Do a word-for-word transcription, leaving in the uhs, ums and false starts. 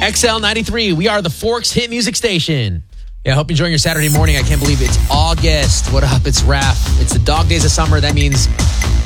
X L ninety-three, we are the Forks Hit Music Station. Yeah, I hope you're enjoying your Saturday morning. I can't believe it's August. What up? It's Raph. It's the dog days of summer. That means